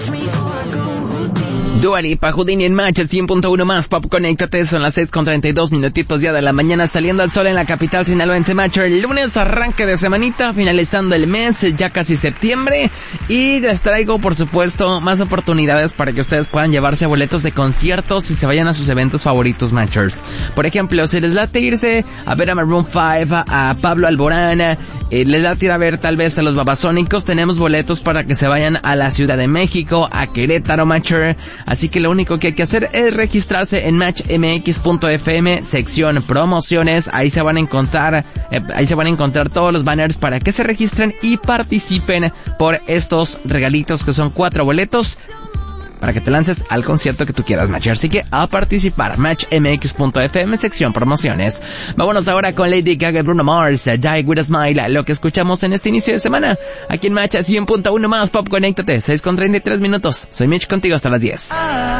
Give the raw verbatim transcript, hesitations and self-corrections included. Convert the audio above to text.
Dua Lipa, Houdini en Match, el cien punto uno más Pop, conéctate, son las seis con treinta y dos minutitos ya de la mañana, saliendo al sol en la capital sinaloense. Match, el lunes, arranque de semanita, finalizando el mes, ya casi septiembre, y les traigo, por supuesto, más oportunidades para que ustedes puedan llevarse boletos de conciertos y se vayan a sus eventos favoritos, Matchers. Por ejemplo, si les late irse a ver a Maroon cinco, a Pablo Alborán, eh, les late ir a ver tal vez a los Babasónicos, tenemos boletos para que se vayan a la Ciudad de México, a Querétaro, Matcher. Así que lo único que hay que hacer es registrarse en match m x punto f m, sección promociones. Ahí se van a encontrar, eh, ahí se van a encontrar todos los banners para que se registren y participen por estos regalitos que son cuatro boletos para que te lances al concierto que tú quieras, Match. Así que a participar, match m x punto f m, sección promociones. Vámonos ahora con Lady Gaga y Bruno Mars, Die With A Smile, lo que escuchamos en este inicio de semana. Aquí en Match cien punto uno más Pop, conéctate, seis con treinta y tres minutos. Soy Mitch contigo hasta las diez.